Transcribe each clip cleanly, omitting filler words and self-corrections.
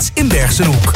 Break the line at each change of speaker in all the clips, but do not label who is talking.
in Bergsenhoek.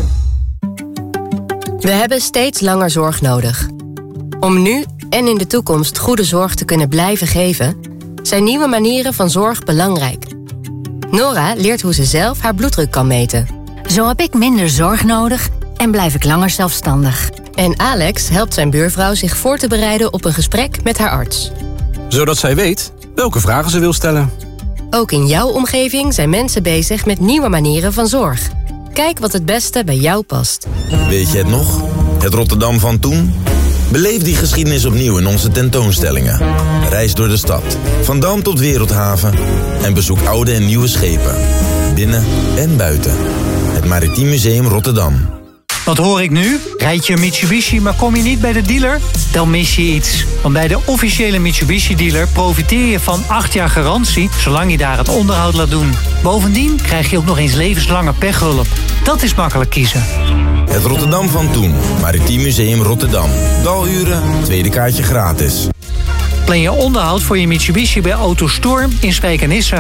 We hebben steeds langer zorg nodig. Om nu en in de toekomst goede zorg te kunnen blijven geven, zijn nieuwe manieren van zorg belangrijk. Nora leert hoe ze zelf haar bloeddruk kan meten.
Zo heb ik minder zorg nodig en blijf ik langer zelfstandig.
En Alex helpt zijn buurvrouw zich voor te bereiden op een gesprek met haar arts.
Zodat zij weet welke vragen ze wil stellen.
Ook in jouw omgeving zijn mensen bezig met nieuwe manieren van zorg. Kijk wat het beste bij jou past.
Weet je het nog? Het Rotterdam van toen? Beleef die geschiedenis opnieuw in onze tentoonstellingen. Reis door de stad, van Dam tot Wereldhaven. En bezoek oude en nieuwe schepen. Binnen en buiten. Het Maritiem Museum Rotterdam.
Wat hoor ik nu? Rijd je een Mitsubishi, maar kom je niet bij de dealer? Dan mis je iets. Want bij de officiële Mitsubishi-dealer profiteer je van 8 jaar garantie, zolang je daar het onderhoud laat doen. Bovendien krijg je ook nog eens levenslange pechhulp. Dat is makkelijk kiezen.
Het Rotterdam van toen. Maritiem Museum Rotterdam. Daluren, tweede kaartje gratis.
Plan je onderhoud voor je Mitsubishi bij Autostorm in Spijkenisse.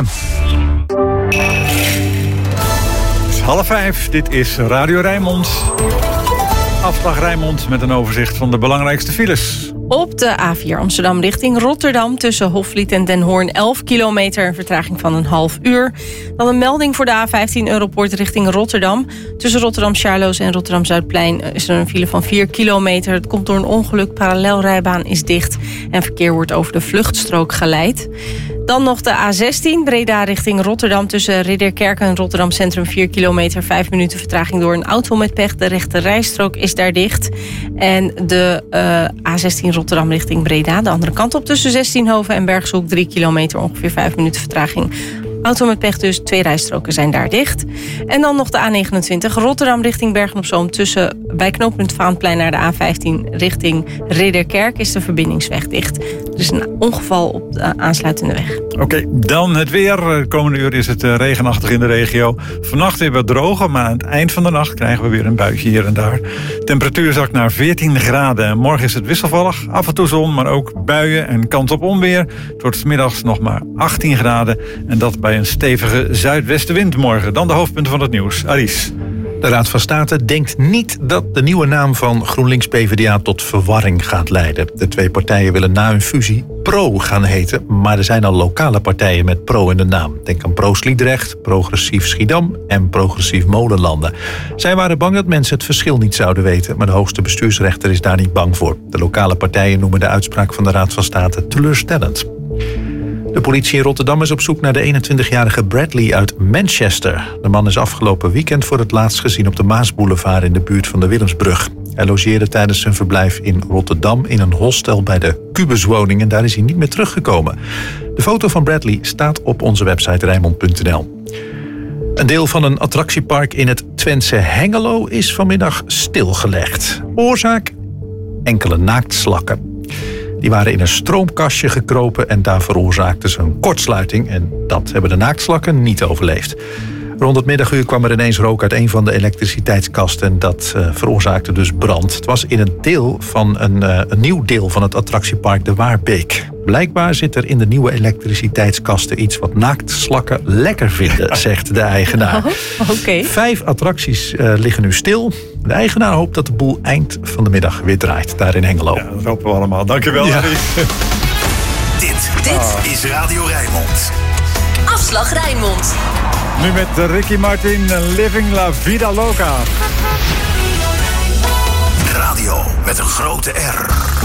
4:30, dit is Radio Rijnmond. Afslag Rijnmond met een overzicht van de belangrijkste files.
Op de A4 Amsterdam richting Rotterdam tussen Hofvliet en Den Hoorn 11 kilometer, een vertraging van een half uur. Dan een melding voor de A15 Europoort richting Rotterdam. Tussen Rotterdam-Charloes en Rotterdam-Zuidplein is er een file van 4 kilometer. Het komt door een ongeluk, parallelrijbaan is dicht en verkeer wordt over de vluchtstrook geleid. Dan nog de A16 Breda richting Rotterdam tussen Ridderkerk en Rotterdam Centrum 4 kilometer, 5 minuten vertraging door een auto met pech. De rechte rijstrook is daar dicht. En de A16 Rotterdam richting Breda, de andere kant op tussen 16hoven en Bergshoek 3 kilometer, ongeveer 5 minuten vertraging. Auto met pech dus, 2 rijstroken zijn daar dicht. En dan nog de A29 Rotterdam richting Bergen-op-Zoom tussen bij knooppunt Vaanplein naar de A15 richting Ridderkerk is de verbindingsweg dicht. Er is een ongeval op de aansluitende weg.
Oké, dan het weer. De komende uur is het regenachtig in de regio. Vannacht weer wat droger, maar aan het eind van de nacht krijgen we weer een buitje hier en daar. Temperatuur zakt naar 14 graden. En morgen is het wisselvallig, af en toe zon, maar ook buien en kans op onweer. Het wordt 's middags nog maar 18 graden en dat bij een stevige zuidwestenwind morgen. Dan de hoofdpunten van het nieuws. Alice.
De Raad van State denkt niet dat de nieuwe naam van GroenLinks-PVDA tot verwarring gaat leiden. De 2 partijen willen na hun fusie PRO gaan heten, maar er zijn al lokale partijen met PRO in de naam. Denk aan Pro-Sliedrecht, Progressief Schiedam en Progressief Molenlanden. Zij waren bang dat mensen het verschil niet zouden weten, maar de hoogste bestuursrechter is daar niet bang voor. De lokale partijen noemen de uitspraak van de Raad van State teleurstellend. De politie in Rotterdam is op zoek naar de 21-jarige Bradley uit Manchester. De man is afgelopen weekend voor het laatst gezien op de Maasboulevard in de buurt van de Willemsbrug. Hij logeerde tijdens zijn verblijf in Rotterdam in een hostel bij de Cubuswoning en daar is hij niet meer teruggekomen. De foto van Bradley staat op onze website rijnmond.nl. Een deel van een attractiepark in het Twentse Hengelo is vanmiddag stilgelegd. Oorzaak? Enkele naaktslakken. Die waren in een stroomkastje gekropen en daar veroorzaakten ze een kortsluiting. En dat hebben de naaktslakken niet overleefd. Rond het middaguur kwam er ineens rook uit een van de elektriciteitskasten. En dat veroorzaakte dus brand. Het was in een nieuw deel van het attractiepark de Waarbeek. Blijkbaar zit er in de nieuwe elektriciteitskasten iets wat naaktslakken lekker vinden, zegt de eigenaar.
Okay.
5 attracties liggen nu stil. De eigenaar hoopt dat de boel eind van de middag weer draait, daar in Hengelo.
Ja, dat hopen we allemaal. Dankjewel,
ja.
Dit is Radio Rijnmond.
Afslag Rijnmond.
Nu met Ricky Martin, Living La Vida Loca.
Radio met een grote R.